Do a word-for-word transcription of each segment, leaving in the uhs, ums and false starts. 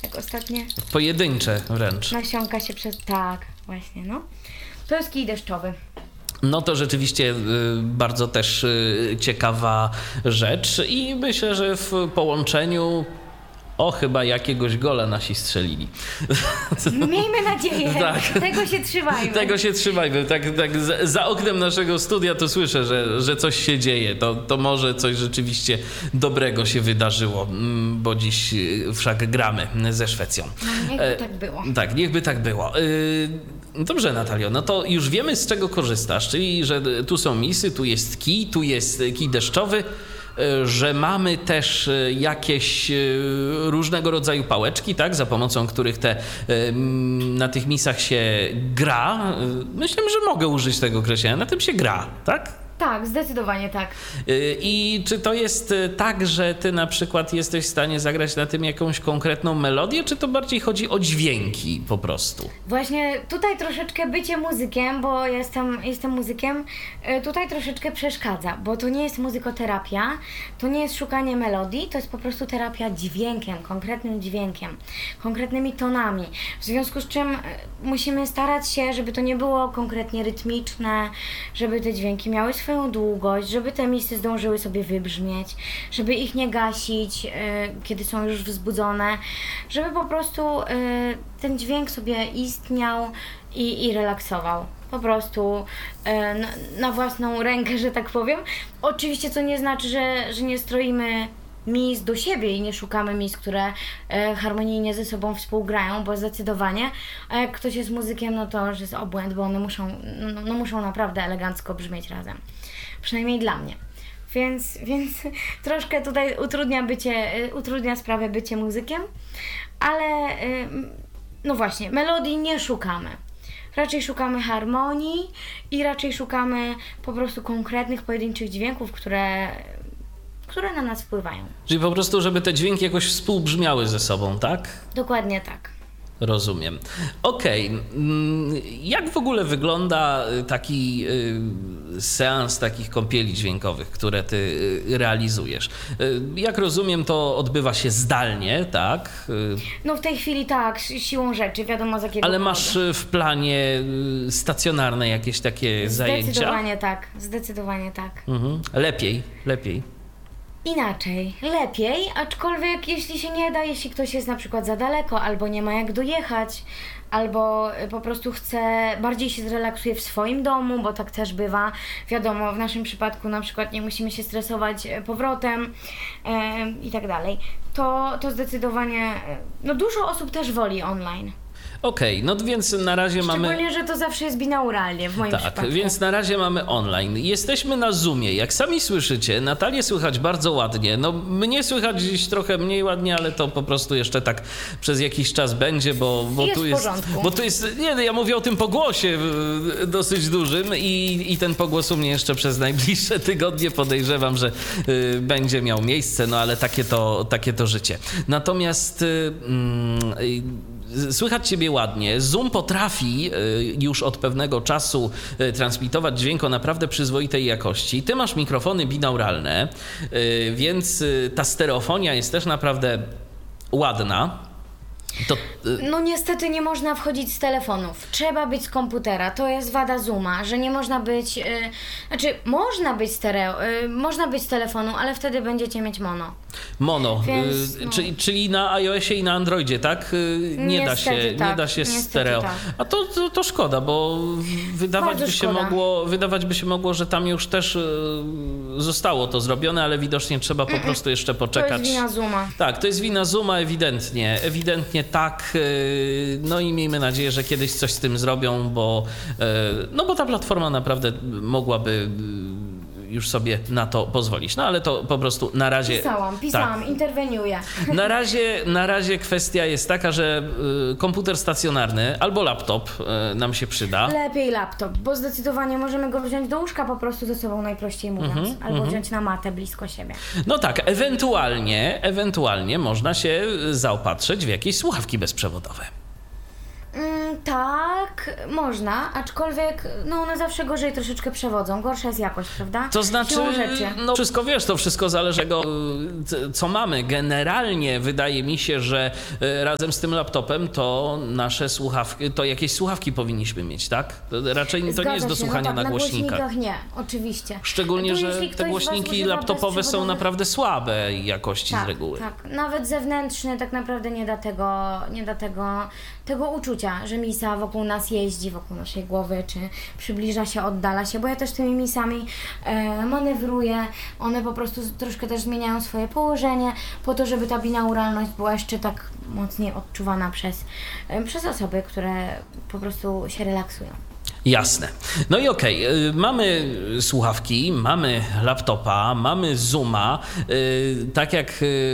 tak ostatnie Pojedyncze wręcz. nasionka się przez... Tak, właśnie, no. To jest kij deszczowy. No to rzeczywiście y, bardzo też y, ciekawa rzecz i myślę, że w połączeniu o, chyba jakiegoś gola nasi strzelili. Miejmy nadzieję. Tak. Tego się trzymajmy. Tego się trzymajmy. Tak, tak za, za oknem naszego studia to słyszę, że, że coś się dzieje. To, to może coś rzeczywiście dobrego się wydarzyło, bo dziś wszak gramy ze Szwecją. No, niechby tak było. E, tak, niechby tak było. E, dobrze, Natalio, no to już wiemy, z czego korzystasz, czyli że tu są misy, tu jest kij, tu jest kij deszczowy, że mamy też jakieś różnego rodzaju pałeczki, tak, za pomocą których te, na tych misach się gra. Myślę, że mogę użyć tego określenia. Na tym się gra, tak? Tak, zdecydowanie tak. I czy to jest tak, że ty na przykład jesteś w stanie zagrać na tym jakąś konkretną melodię, czy to bardziej chodzi o dźwięki po prostu? Właśnie tutaj troszeczkę bycie muzykiem, bo jestem, jestem muzykiem, tutaj troszeczkę przeszkadza, bo to nie jest muzykoterapia, to nie jest szukanie melodii, to jest po prostu terapia dźwiękiem, konkretnym dźwiękiem, konkretnymi tonami. W związku z czym musimy starać się, żeby to nie było konkretnie rytmiczne, żeby te dźwięki miały swoją długość, żeby te misy zdążyły sobie wybrzmieć, żeby ich nie gasić, yy, kiedy są już wzbudzone, żeby po prostu yy, ten dźwięk sobie istniał i, i relaksował. Po prostu yy, na, na własną rękę, że tak powiem. Oczywiście to nie znaczy, że, że nie stroimy mis do siebie i nie szukamy mis, które e, harmonijnie ze sobą współgrają, bo zdecydowanie, a jak ktoś jest muzykiem, no to już jest obłęd, bo one muszą, no, no muszą naprawdę elegancko brzmieć razem. Przynajmniej dla mnie. Więc, więc troszkę tutaj utrudnia bycie, utrudnia sprawę bycie muzykiem, ale no właśnie, melodii nie szukamy. Raczej szukamy harmonii i raczej szukamy po prostu konkretnych, pojedynczych dźwięków, które które na nas wpływają. Czyli po prostu, żeby te dźwięki jakoś współbrzmiały ze sobą, tak? Dokładnie tak. Rozumiem. Okej. Okay. Jak w ogóle wygląda taki seans takich kąpieli dźwiękowych, które ty realizujesz? Jak rozumiem, to odbywa się zdalnie, tak? No w tej chwili tak, siłą rzeczy, wiadomo z jakiego Ale powodu. masz w planie stacjonarne jakieś takie zajęcia? Zdecydowanie tak, zdecydowanie tak. Mhm. Lepiej, lepiej. Inaczej, lepiej, aczkolwiek jeśli się nie da, jeśli ktoś jest na przykład za daleko, albo nie ma jak dojechać, albo po prostu chce, bardziej się zrelaksuje w swoim domu, bo tak też bywa. Wiadomo, w naszym przypadku na przykład nie musimy się stresować powrotem e, i tak dalej. To, to zdecydowanie, no dużo osób też woli online. Okej, okay, no więc na razie mamy... Szczególnie, że to zawsze jest binauralnie w moim tak, przypadku. Tak, więc na razie mamy online. Jesteśmy na Zoomie. Jak sami słyszycie, Natalię słychać bardzo ładnie. No mnie słychać dziś trochę mniej ładnie, ale to po prostu jeszcze tak przez jakiś czas będzie, bo, bo jest tu jest... w porządku. Bo tu jest... Nie, ja mówię o tym pogłosie dosyć dużym i, i ten pogłos u mnie jeszcze przez najbliższe tygodnie podejrzewam, że y, będzie miał miejsce, no ale takie to, takie to życie. Natomiast... Y, y, Słychać ciebie ładnie. Zoom potrafi już od pewnego czasu transmitować dźwięk o naprawdę przyzwoitej jakości. Ty masz mikrofony binauralne, więc ta stereofonia jest też naprawdę ładna. To... No niestety nie można wchodzić z telefonów. Trzeba być z komputera. To jest wada Zooma, że nie można być... Yy, znaczy, można być stereo, yy, można być z telefonu, ale wtedy będziecie mieć mono. Mono, Więc, yy, no. czyli, czyli na iOSie i na Androidzie, tak? Yy, nie, da się, tak. nie da się Niestety stereo. tak. A to, to, to szkoda, bo wydawać Bardzo by, się szkoda. mogło, wydawać by się mogło, że tam już też yy, zostało to zrobione, ale widocznie trzeba po prostu jeszcze poczekać. To jest wina Zooma. Tak, to jest wina Zooma ewidentnie. Ewidentnie tak. No i miejmy nadzieję, że kiedyś coś z tym zrobią, bo, no bo ta platforma naprawdę mogłaby już sobie na to pozwolić. No ale to po prostu na razie... Pisałam, pisałam, tak. interweniuję. Na razie, na razie kwestia jest taka, że komputer stacjonarny albo laptop nam się przyda. Lepiej laptop, bo zdecydowanie możemy go wziąć do łóżka po prostu ze sobą, najprościej mówiąc. Mm-hmm, albo mm-hmm. wziąć na matę blisko siebie. No tak, ewentualnie, ewentualnie można się zaopatrzyć w jakieś słuchawki bezprzewodowe. Mm, tak, tak, można, aczkolwiek no one zawsze gorzej troszeczkę przewodzą, gorsza jest jakość, prawda? To znaczy, Siłą rzeczy. no wszystko wiesz, to wszystko zależy od tego, co mamy. Generalnie wydaje mi się, że razem z tym laptopem to nasze słuchawki, to jakieś słuchawki powinniśmy mieć, tak? To raczej to Zgadza nie jest do się, słuchania no tak, na głośnikach. Na głośnikach nie, oczywiście. Szczególnie, To że jeśli te ktoś z was głośniki używa laptopowe są bezprzewodowych- naprawdę słabej jakości tak, z reguły. Tak, nawet zewnętrzny tak naprawdę nie da tego, nie da tego, tego uczucia, że misa wokół nas jeździ, wokół naszej głowy, czy przybliża się, oddala się, bo ja też tymi misami e, manewruję, one po prostu troszkę też zmieniają swoje położenie, po to, żeby ta binauralność była jeszcze tak mocniej odczuwana przez, e, przez osoby, które po prostu się relaksują. Jasne. No i okej, okay. Mamy słuchawki, mamy laptopa, mamy Zooma. Tak jak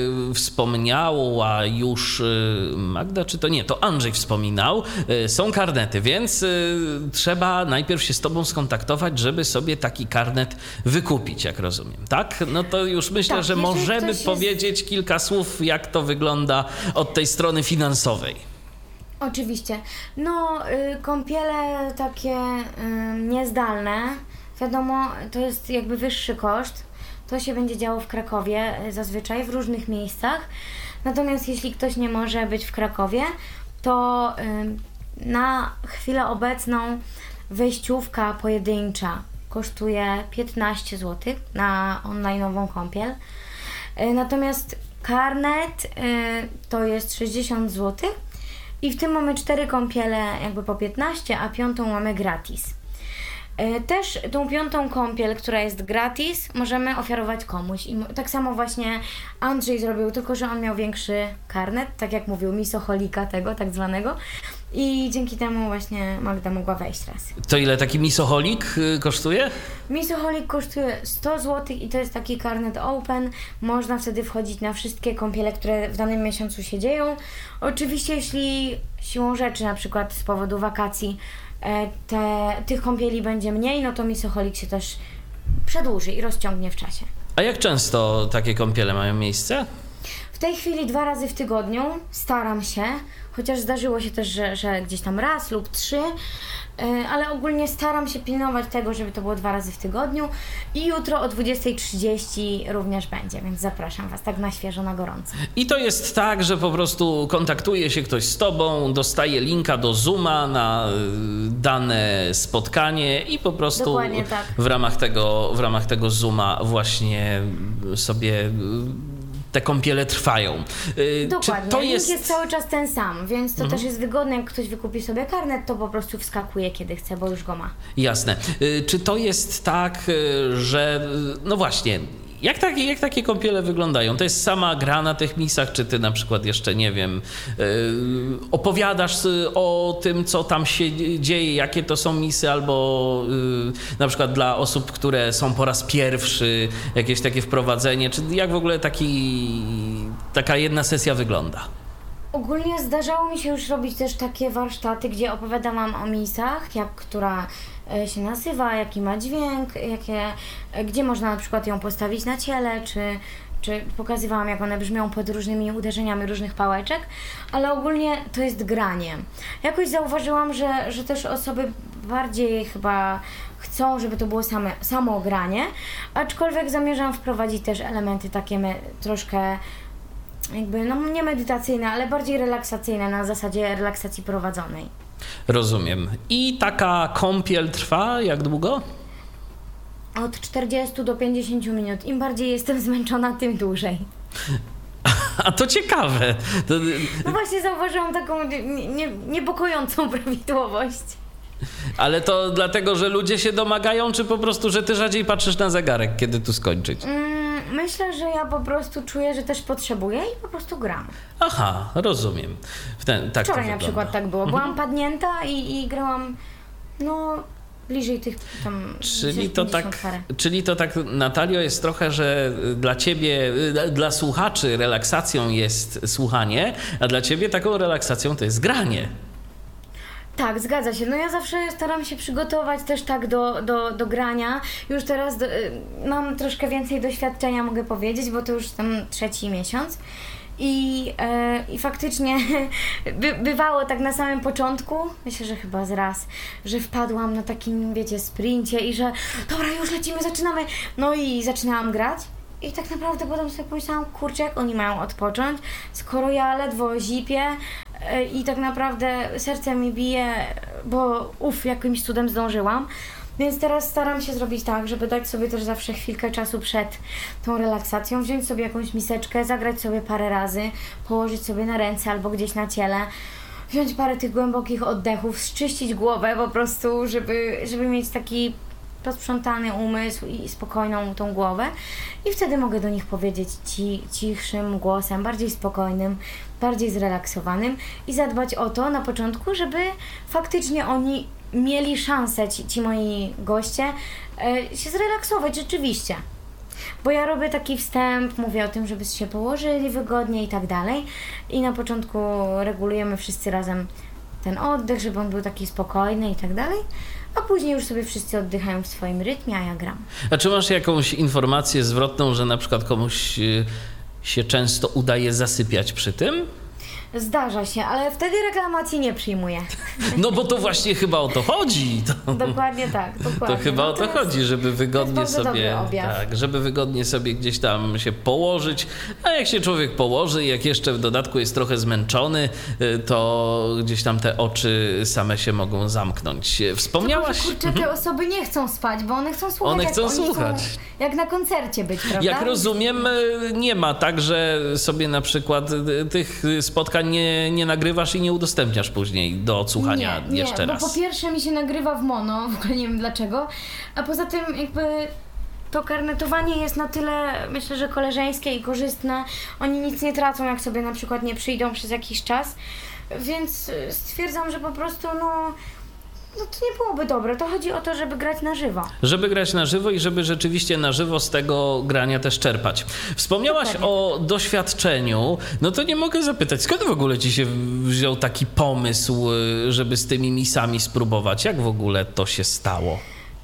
wspomniała już Magda, czy to nie, to Andrzej wspominał, są karnety, więc trzeba najpierw się z tobą skontaktować, żeby sobie taki karnet wykupić, jak rozumiem, tak? No to już myślę, tak, że możemy jest... powiedzieć kilka słów, jak to wygląda od tej strony finansowej. Oczywiście. No, y, kąpiele takie y, niezdalne, wiadomo, to jest jakby wyższy koszt. To się będzie działo w Krakowie y, zazwyczaj, w różnych miejscach. Natomiast jeśli ktoś nie może być w Krakowie, to y, na chwilę obecną wejściówka pojedyncza kosztuje piętnaście złotych na online'ową kąpiel. Y, natomiast karnet y, to jest sześćdziesiąt złotych. I w tym mamy cztery kąpiele jakby po piętnaście, a piątą mamy gratis. Też tą piątą kąpiel, która jest gratis, możemy ofiarować komuś. I tak samo właśnie Andrzej zrobił, tylko że on miał większy karnet, tak jak mówił, misocholika tego tak zwanego. I dzięki temu właśnie Magda mogła wejść raz. To ile taki misoholik kosztuje? Misoholik kosztuje sto złotych i to jest taki karnet open. Można wtedy wchodzić na wszystkie kąpiele, które w danym miesiącu się dzieją. Oczywiście jeśli siłą rzeczy, na przykład z powodu wakacji, te, tych kąpieli będzie mniej, no to misoholik się też przedłuży i rozciągnie w czasie. A jak często takie kąpiele mają miejsce? W tej chwili dwa razy w tygodniu staram się, chociaż zdarzyło się też, że, że gdzieś tam raz lub trzy, ale ogólnie staram się pilnować tego, żeby to było dwa razy w tygodniu i jutro o dwudziesta trzydzieści również będzie, więc zapraszam Was tak na świeżo, na gorąco. I to jest tak, że po prostu kontaktuje się ktoś z Tobą, dostaje linka do Zooma na dane spotkanie i po prostu tak. w ramach tego, w ramach tego Zooma właśnie sobie te kąpiele trwają. Dokładnie, Czy to link jest... jest cały czas ten sam, więc to mhm. też jest wygodne, jak ktoś wykupi sobie karnet, to po prostu wskakuje kiedy chce, bo już go ma. Jasne. Czy to jest tak, że no właśnie, jak takie, jak takie kąpiele wyglądają? To jest sama gra na tych misach, czy ty na przykład jeszcze, nie wiem, yy, opowiadasz o tym, co tam się dzieje, jakie to są misy, albo yy, na przykład dla osób, które są po raz pierwszy, jakieś takie wprowadzenie, czy jak w ogóle taki, taka jedna sesja wygląda? Ogólnie zdarzało mi się już robić też takie warsztaty, gdzie opowiadam wam o misach, jak która się nazywa, jaki ma dźwięk, jakie, gdzie można na przykład ją postawić na ciele, czy, czy pokazywałam, jak one brzmią pod różnymi uderzeniami różnych pałeczek, ale ogólnie to jest granie. Jakoś zauważyłam, że, że też osoby bardziej chyba chcą, żeby to było same, samo granie, aczkolwiek zamierzam wprowadzić też elementy takie me, troszkę jakby, no nie medytacyjne, ale bardziej relaksacyjne, na zasadzie relaksacji prowadzonej. Rozumiem. I taka kąpiel trwa jak długo? Od czterdziestu do pięćdziesięciu minut. Im bardziej jestem zmęczona, tym dłużej. A to ciekawe. To... No właśnie zauważyłam taką nie, nie, niepokojącą prawidłowość. Ale to dlatego, że ludzie się domagają, czy po prostu, że ty rzadziej patrzysz na zegarek, kiedy tu skończyć? Mm, myślę, że ja po prostu czuję, że też potrzebuję i po prostu gram. Aha, rozumiem. W ten, tak Wczoraj to na przykład tak było. Byłam padnięta i, i grałam, no... bliżej tych tam czyli to tak, czyli to tak, Natalio, jest trochę, że dla ciebie, dla słuchaczy relaksacją jest słuchanie, a dla ciebie taką relaksacją to jest granie. Tak, zgadza się. No ja zawsze staram się przygotować też tak do, do, do grania. Już teraz do, mam troszkę więcej doświadczenia, mogę powiedzieć, bo to już tam trzeci miesiąc. I, e, i faktycznie by, bywało tak na samym początku, myślę, że chyba z raz, że wpadłam na takim, wiecie, sprincie i że dobra, już lecimy, zaczynamy. No i zaczynałam grać. I tak naprawdę potem sobie pomyślałam, kurczę, jak oni mają odpocząć, skoro ja ledwo zipię e, i tak naprawdę serce mi bije, bo uff, jakimś cudem zdążyłam. Więc teraz staram się zrobić tak, żeby dać sobie też zawsze chwilkę czasu przed tą relaksacją, wziąć sobie jakąś miseczkę, zagrać sobie parę razy, położyć sobie na ręce albo gdzieś na ciele, wziąć parę tych głębokich oddechów, zczyścić głowę po prostu, żeby, żeby mieć taki posprzątany umysł i spokojną tą głowę. I wtedy mogę do nich powiedzieć ci, cichszym głosem, bardziej spokojnym, bardziej zrelaksowanym i zadbać o to na początku, żeby faktycznie oni mieli szansę, ci, ci moi goście, e, się zrelaksować rzeczywiście. Bo ja robię taki wstęp, mówię o tym, żeby się położyli wygodnie i tak dalej. I na początku regulujemy wszyscy razem ten oddech, żeby on był taki spokojny i tak dalej. A później już sobie wszyscy oddychają w swoim rytmie, a ja gram. A czy masz jakąś informację zwrotną, że na przykład komuś się często udaje zasypiać przy tym? Zdarza się, ale wtedy reklamacji nie przyjmuję. No bo to właśnie chyba o to chodzi. To, dokładnie tak, dokładnie. To chyba no o to, to chodzi, jest, żeby wygodnie sobie tak, żeby wygodnie sobie gdzieś tam się położyć. A jak się człowiek położy i jak jeszcze w dodatku jest trochę zmęczony, to gdzieś tam te oczy same się mogą zamknąć. Wspomniałaś... Tylko, kurczę, te osoby nie chcą spać, bo one chcą słuchać. One chcą jak słuchać. Oni chcą, jak na koncercie być, prawda? Jak rozumiem, nie ma tak, że sobie na przykład tych spotkań nie, nie nagrywasz i nie udostępniasz później do odsłuchania nie, nie, jeszcze bo raz. Po pierwsze mi się nagrywa w mono, w ogóle nie wiem dlaczego, a poza tym jakby to karnetowanie jest na tyle, myślę, że koleżeńskie i korzystne. Oni nic nie tracą, jak sobie na przykład nie przyjdą przez jakiś czas, więc stwierdzam, że po prostu no... No to nie byłoby dobre. To chodzi o to, żeby grać na żywo. Żeby grać na żywo i żeby rzeczywiście na żywo z tego grania też czerpać. Wspomniałaś Dokładnie. o doświadczeniu. No to nie mogę zapytać, skąd w ogóle ci się wziął taki pomysł, żeby z tymi misami spróbować? Jak w ogóle to się stało?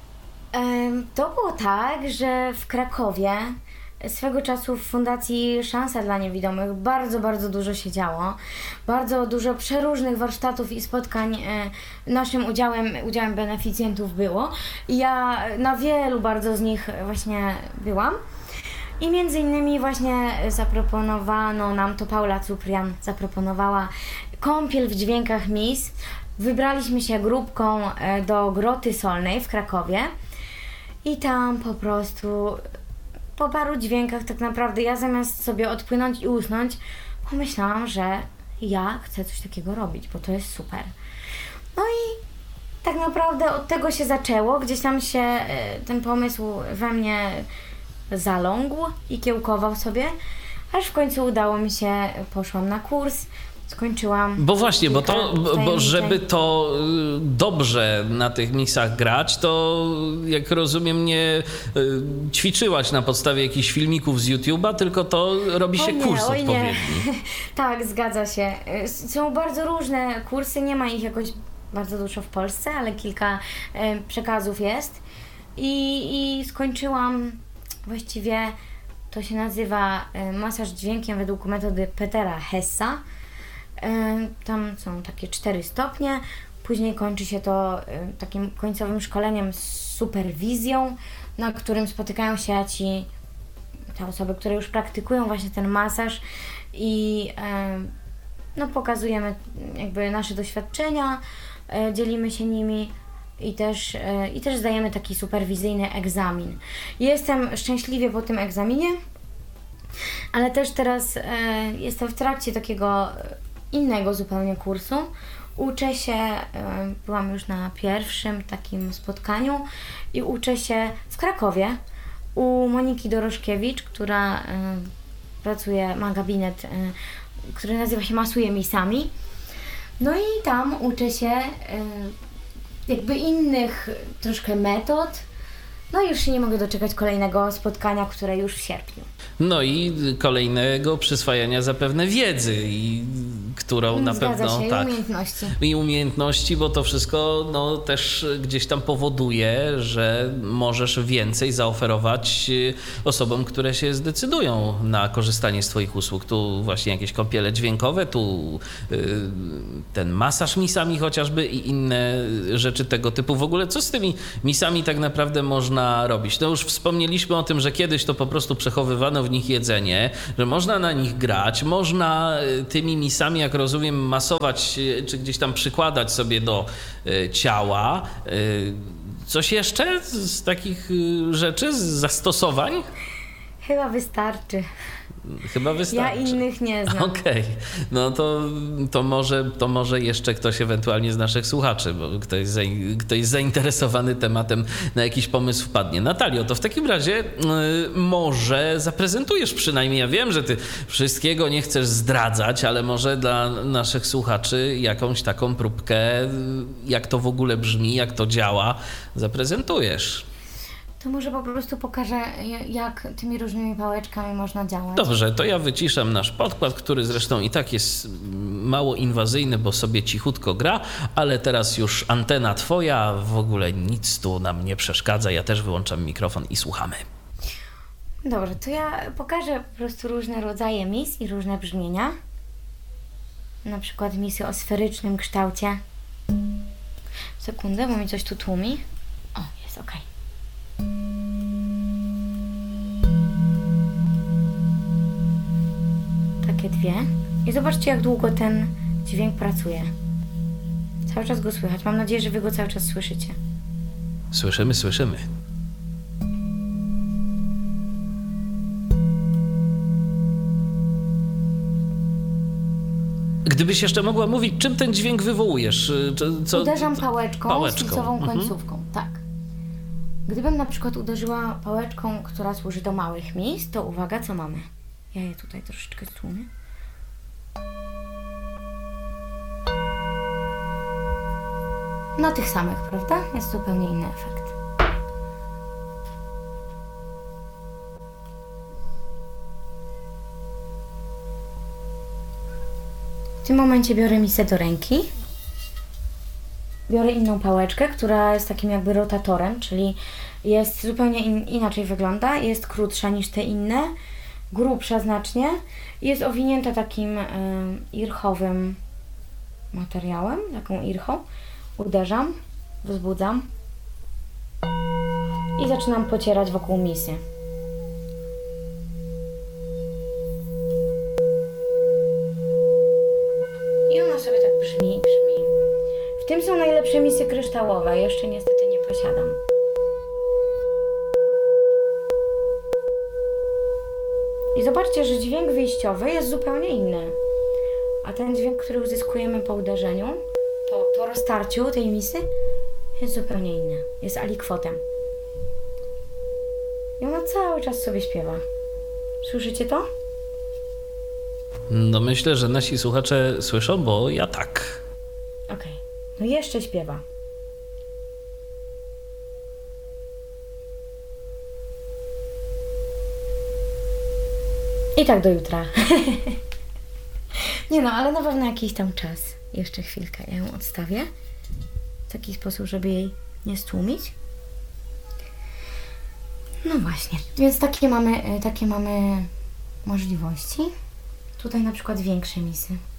To było tak, że w Krakowie swego czasu w Fundacji Szansa dla Niewidomych bardzo, bardzo dużo się działo. Bardzo dużo przeróżnych warsztatów i spotkań naszym udziałem, udziałem beneficjentów było. I ja na wielu bardzo z nich właśnie byłam. I między innymi właśnie zaproponowano nam, to Paula Cuprian zaproponowała kąpiel w dźwiękach mis. Wybraliśmy się grupką do Groty Solnej w Krakowie i tam po prostu po paru dźwiękach tak naprawdę ja zamiast sobie odpłynąć i usnąć, pomyślałam, że ja chcę coś takiego robić, bo to jest super. No i tak naprawdę od tego się zaczęło, gdzieś tam się ten pomysł we mnie zalągł i kiełkował sobie, aż w końcu udało mi się, poszłam na kurs, skończyłam. Bo właśnie, bo to, bo żeby to dobrze na tych misach grać, to jak rozumiem nie ćwiczyłaś na podstawie jakichś filmików z YouTube'a, tylko to robi się nie, kurs oj odpowiedni. Nie. Tak, zgadza się. Są bardzo różne kursy, nie ma ich jakoś bardzo dużo w Polsce, ale kilka przekazów jest. I, i skończyłam właściwie, to się nazywa masaż dźwiękiem według metody Petera Hessa. Tam są takie cztery stopnie, później kończy się to takim końcowym szkoleniem z superwizją, na którym spotykają się ci te osoby, które już praktykują właśnie ten masaż i no, pokazujemy jakby nasze doświadczenia, dzielimy się nimi i też, i też zdajemy taki superwizyjny egzamin. Jestem szczęśliwie po tym egzaminie, ale też teraz jestem w trakcie takiego innego zupełnie kursu. Uczę się, byłam już na pierwszym takim spotkaniu i uczę się w Krakowie u Moniki Doroszkiewicz, która pracuje, ma gabinet, który nazywa się Masuje Misami. No i tam uczę się jakby innych troszkę metod. No i już się nie mogę doczekać kolejnego spotkania, które już w sierpniu. No i kolejnego przyswajania zapewne wiedzy i którą na Zgadza pewno się, tak. i umiejętności. I umiejętności, bo to wszystko no, też gdzieś tam powoduje, że możesz więcej zaoferować osobom, które się zdecydują na korzystanie z twoich usług. Tu właśnie jakieś kąpiele dźwiękowe, tu y, ten masaż misami chociażby i inne rzeczy tego typu. W ogóle co z tymi misami tak naprawdę można robić? No już wspomnieliśmy o tym, że kiedyś to po prostu przechowywano w nich jedzenie, że można na nich grać, można tymi misami, jak rozumiem, masować czy gdzieś tam przykładać sobie do ciała. Coś jeszcze z takich rzeczy, z zastosowań? Chyba wystarczy. Chyba wystarczy. Ja innych nie znam. Okej, okay. No to, to, może, to może jeszcze ktoś ewentualnie z naszych słuchaczy, bo ktoś, za, ktoś zainteresowany tematem na jakiś pomysł wpadnie. Natalio, to w takim razie yy, może zaprezentujesz przynajmniej, ja wiem, że ty wszystkiego nie chcesz zdradzać, ale może dla naszych słuchaczy jakąś taką próbkę, jak to w ogóle brzmi, jak to działa, zaprezentujesz. To może po prostu pokażę, jak tymi różnymi pałeczkami można działać. Dobrze, to ja wyciszam nasz podkład, który zresztą i tak jest mało inwazyjny, bo sobie cichutko gra, ale teraz już antena twoja, w ogóle nic tu nam nie przeszkadza, ja też wyłączam mikrofon i słuchamy. Dobrze, to ja pokażę po prostu różne rodzaje mis i różne brzmienia. Na przykład misy o sferycznym kształcie. Sekundę, bo mi coś tu tłumi. O, jest okej. Okay. Takie dwie. I zobaczcie, jak długo ten dźwięk pracuje. Cały czas go słychać. Mam nadzieję, że wy go cały czas słyszycie. Słyszymy, słyszymy. Gdybyś jeszcze mogła mówić, czym ten dźwięk wywołujesz? Co, Uderzam pałeczką, pałeczką. z filcową Mhm. końcówką, tak. Gdybym na przykład uderzyła pałeczką, która służy do małych mis, to uwaga, co mamy? Ja je tutaj troszeczkę stłumię. No tych samych, prawda? Jest zupełnie inny efekt. W tym momencie biorę misę do ręki. Biorę inną pałeczkę, która jest takim jakby rotatorem, czyli jest zupełnie in, inaczej wygląda, jest krótsza niż te inne, grubsza znacznie i jest owinięta takim y, irchowym materiałem, taką irchą. Uderzam, wzbudzam i zaczynam pocierać wokół misy. I ona sobie tak brzmi, brzmi. W tym są najlepsze misy kryształowe, jeszcze niestety nie posiadam. I zobaczcie, że dźwięk wyjściowy jest zupełnie inny. A ten dźwięk, który uzyskujemy po uderzeniu, po, po roztarciu tej misy, jest zupełnie inny. Jest alikwotem. I ona cały czas sobie śpiewa. Słyszycie to? No myślę, że nasi słuchacze słyszą, bo ja tak. Okej. Okay. No jeszcze śpiewa. I tak do jutra. Nie no, ale na pewno jakiś tam czas. Jeszcze chwilkę. Ja ją odstawię. W taki sposób, żeby jej nie stłumić. No właśnie. Więc takie mamy, takie mamy możliwości. Tutaj na przykład większe misy.